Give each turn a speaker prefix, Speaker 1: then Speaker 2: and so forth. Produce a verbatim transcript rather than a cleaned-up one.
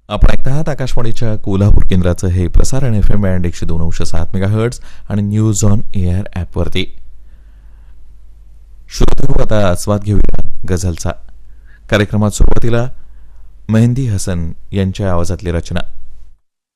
Speaker 1: आपण ऐकत आहात आकाशवाणीच्या कोल्हापूर केंद्राचं हे प्रसारण एफ एम बँड एकशे दोन अंश सात मेगा हर्ट्स आणि न्यूज ऑन एअर ॲपवरती. श्रोते आता आस्वाद घेऊया गझलचा. कार्यक्रमात सुरुवातीला मेहंदी हसन यांच्या आवाजातली रचना.